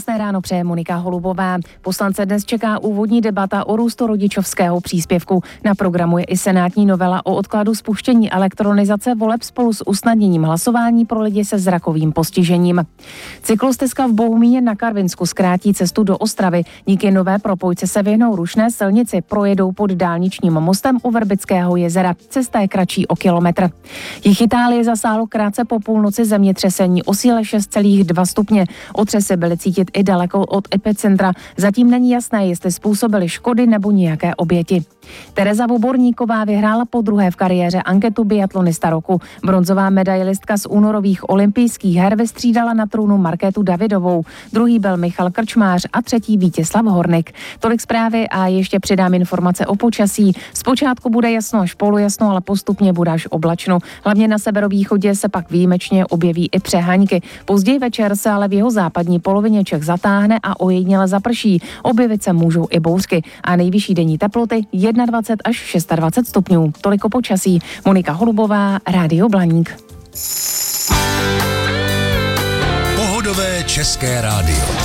Krásné ráno přeje Monika Holubová. Poslance dnes čeká úvodní debata o růstu rodičovského příspěvku. Na programu je i senátní novela o odkladu spuštění elektronizace voleb spolu s usnadněním hlasování pro lidi se zrakovým postižením. Cyklostezka v Bohumíně na Karvinsku zkrátí cestu do Ostravy. Díky nové propojce se vyhnou rušné silnici, projedou pod dálničním mostem u Vrbického jezera. Cesta je kratší o kilometr. Jih Itálie zasáhlo krátce po půlnoci zemětřesení o síle 6,2 stupně. Otřesy byly cítit i daleko od epicentra. Zatím není jasné, jestli způsobily škody nebo nějaké oběti. Tereza Voborníková vyhrála podruhé v kariéře anketu biatlonista roku. Bronzová medailistka z únorových olympijských her vystřídala na trůnu Markétu Davidovou. Druhý byl Michal Krčmář a třetí Vítězslav Hornik. Tolik zprávy a ještě přidám informace o počasí. Zpočátku bude jasno až polojasno, ale postupně bude až oblačno. Hlavně na severovýchodě se pak výjimečně objeví i přeháňky. Později večer se ale v jeho západní polovině Čech zatáhne a ojediněle zaprší. Objevit se můžou i bouřky a nejvyšší denní teploty 21 až 26 stupňů. Toliko počasí. Monika Holubová, Rádio Blaník. Pohodové české rádio.